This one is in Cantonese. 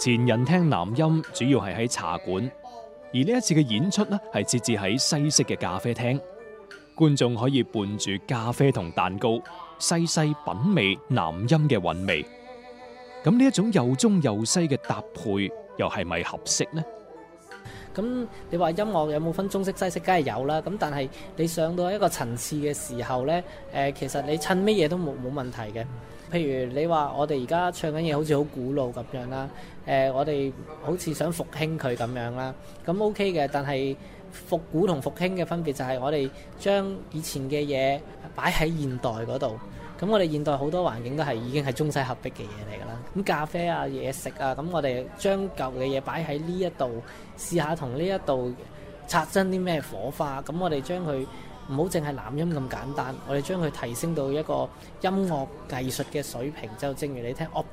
前人聽南音主要係喺茶館，而呢一次嘅演出呢係設置喺西式嘅咖啡廳，觀眾可以伴住咖啡同蛋糕，細細品味南音嘅韻味。咁呢一種又中又西嘅搭配，又係咪合適呢？ 咁你話音樂有冇分中式西式，梗係有啦。咁但係你上到一個層次嘅時候呢，其實你襯乜嘢都冇問題嘅。譬如你話我哋而家唱緊嘢好似好古老咁樣啦，我哋好似想復興佢咁樣啦，咁 OK 嘅。但係復古同復興嘅分別就係我哋將以前嘅嘢擺喺現代嗰度。咁我哋現代好多環境都係已經係中西合璧嘅嘢嚟㗎啦。咁咖啡啊、嘢食啊，咁我哋將舊嘅嘢擺喺呢一度，試下同呢一度擦真啲咩火花。咁我哋將佢唔好淨係南音咁簡單，我哋將佢提升到一個音樂藝術嘅水平。就正如你聽